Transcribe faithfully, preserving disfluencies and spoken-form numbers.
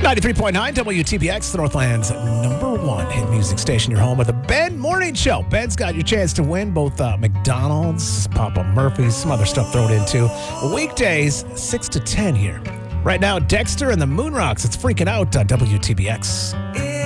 ninety-three point nine W T B X, Northland's number one hit music station. Your home with the Ben Morning Show. Ben's got your chance to win both uh, McDonald's, Papa Murphy's, some other stuff thrown in too. Weekdays, six to ten here. Right now, Dexter and the Moonrocks. It's freaking out on W T B X.